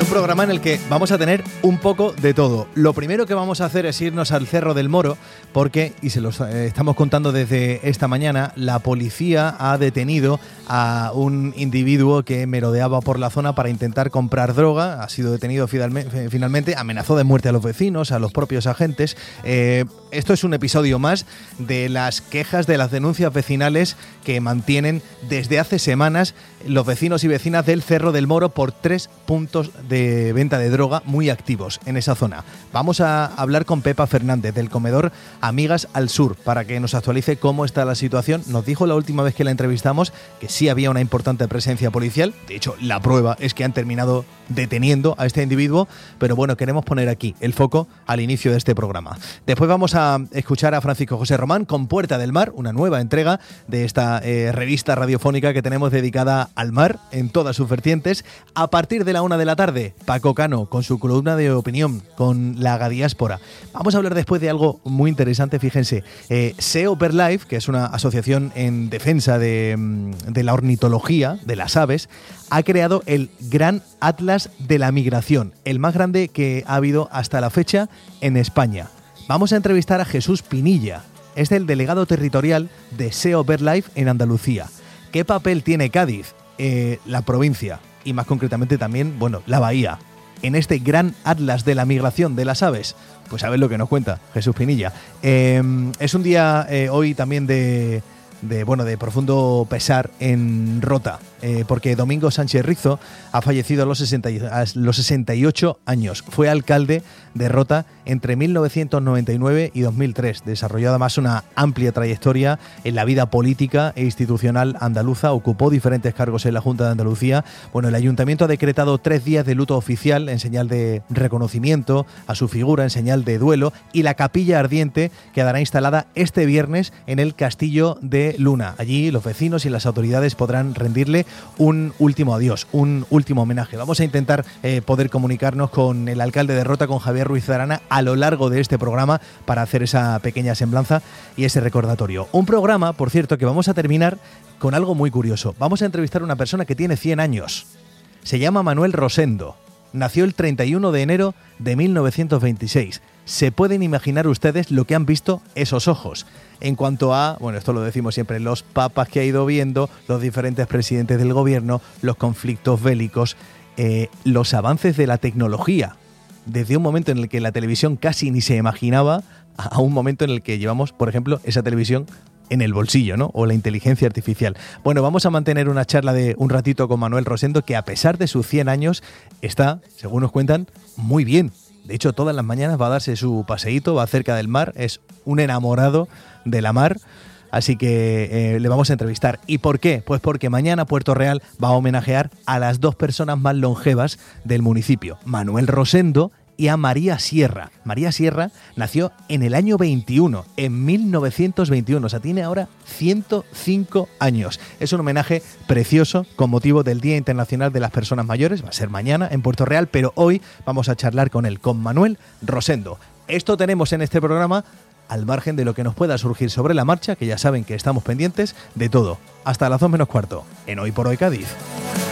programa en el que vamos a tener un poco de todo. Lo primero que vamos a hacer es irnos al Cerro del Moro porque, y se los estamos contando desde esta mañana, la policía ha detenido a un individuo que merodeaba por la zona para intentar comprar droga. Ha sido detenido finalmente, amenazó de muerte a los vecinos, a los propios agentes. Esto es un episodio más de las quejas, de las denuncias vecinales que mantienen desde hace semanas los vecinos y vecinas del Cerro del Moro por 3 puntos de venta de droga muy activos en esa zona. Vamos a hablar con Pepa Fernández del comedor Amigas al Sur para que nos actualice cómo está la situación. Nos dijo la última vez que la entrevistamos que sí había una importante presencia policial. De hecho, la prueba es que han terminado deteniendo a este individuo, pero bueno, queremos poner aquí el foco al inicio de este programa. Después vamos a escuchar a Francisco José Román con Puerta del Mar, una nueva entrega de esta revista radiofónica que tenemos dedicada al mar en todas sus vertientes. A partir de la 1 de la tarde, Paco Cano con su columna de opinión, con la Agadiáspora. Vamos a hablar después de algo muy interesante, fíjense. SEO BirdLife, que es una asociación en defensa de la ornitología, de las aves, ha creado el Gran Atlas de la Migración, el más grande que ha habido hasta la fecha en España. Vamos a entrevistar a Jesús Pinilla, es el delegado territorial de SEO BirdLife en Andalucía. ¿Qué papel tiene Cádiz, la provincia, y más concretamente también, bueno, la bahía, en este Gran Atlas de la Migración de las aves? Pues a ver lo que nos cuenta Jesús Pinilla. Es un día hoy también de profundo pesar en Rota, porque Domingo Sánchez Rizo ha fallecido a los 68 años. Fue alcalde de Rota entre 1999 y 2003. Desarrolló además una amplia trayectoria en la vida política e institucional andaluza. Ocupó diferentes cargos en la Junta de Andalucía. Bueno, el Ayuntamiento ha decretado 3 días de luto oficial en señal de reconocimiento a su figura, en señal de duelo, y la capilla ardiente quedará instalada este viernes en el Castillo de Luna. Allí los vecinos y las autoridades podrán rendirle un último adiós, un último homenaje. Vamos a intentar poder comunicarnos con el alcalde de Rota, con Javier Ruiz de Arana, a lo largo de este programa para hacer esa pequeña semblanza y ese recordatorio. Un programa, por cierto, que vamos a terminar con algo muy curioso. Vamos a entrevistar a una persona que tiene 100 años. Se llama Manuel Rosendo. Nació el 31 de enero de 1926. ¿Se pueden imaginar ustedes lo que han visto esos ojos? En cuanto a, bueno, esto lo decimos siempre, los papas que ha ido viendo, los diferentes presidentes del gobierno, los conflictos bélicos, los avances de la tecnología, desde un momento en el que la televisión casi ni se imaginaba a un momento en el que llevamos, por ejemplo, esa televisión en el bolsillo, ¿no? O la inteligencia artificial. Bueno, vamos a mantener una charla de un ratito con Manuel Rosendo, que a pesar de sus 100 años está, según nos cuentan, muy bien. De hecho, todas las mañanas va a darse su paseíto, va cerca del mar, es un enamorado de la mar, así que le vamos a entrevistar. ¿Y por qué? Pues porque mañana Puerto Real va a homenajear a las 2 personas más longevas del municipio, Manuel Rosendo y a María Sierra. María Sierra nació en el año 21, en 1921, o sea, tiene ahora 105 años. Es un homenaje precioso con motivo del Día Internacional de las Personas Mayores. Va a ser mañana en Puerto Real, pero hoy vamos a charlar con él, con Manuel Rosendo. Esto tenemos en este programa, al margen de lo que nos pueda surgir sobre la marcha, que ya saben que estamos pendientes de todo. Hasta las 2 menos cuarto, en Hoy por Hoy Cádiz.